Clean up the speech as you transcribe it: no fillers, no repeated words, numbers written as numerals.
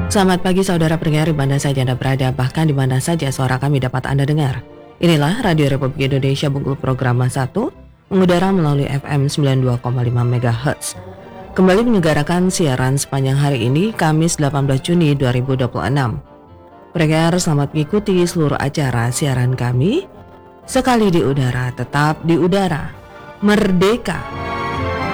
Selamat pagi saudara pendengar di mana saja Anda berada, bahkan di mana saja suara kami dapat Anda dengar. Inilah Radio Republik Indonesia Bengkulu Program 1, mengudara melalui FM 92,5 MHz. Kembali menyelenggarakan siaran sepanjang hari ini, Kamis 18 Juni 2026. Pendengar selamat mengikuti seluruh acara siaran kami. Sekali di udara, tetap di udara. Merdeka!